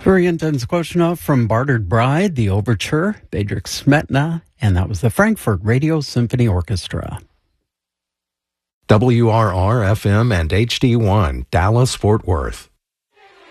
Very intense Koshna from Bartered Bride, the Overture, Bedřich Smetana, and that was the Frankfurt Radio Symphony Orchestra. WRR-FM and HD1, Dallas, Fort Worth.